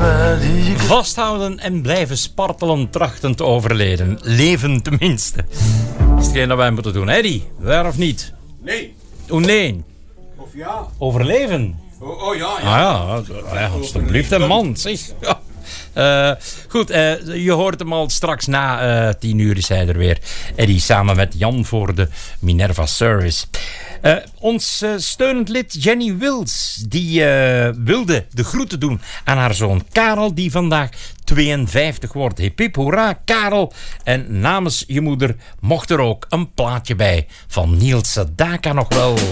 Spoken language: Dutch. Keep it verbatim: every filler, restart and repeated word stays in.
Vasthouden en blijven spartelen, trachtend overleden. Leven tenminste. Dat is hetgeen dat wij moeten doen. Eddie, waar of niet? Nee. O nee. Of ja. Overleven. Oh, oh ja, Ah ja. ja, ja alstublieft een man, zeg. Ja. Uh, goed, uh, je hoort hem al straks na uh, tien uur is hij er weer. Eddie samen met Jan voor de Minerva Service. Uh, ons uh, steunend lid Jenny Wils, die uh, wilde de groeten doen aan haar zoon Karel, die vandaag tweeënvijftig wordt. Hip hip hoera, Karel. En namens je moeder mocht er ook een plaatje bij van Niels Sedaka nog wel.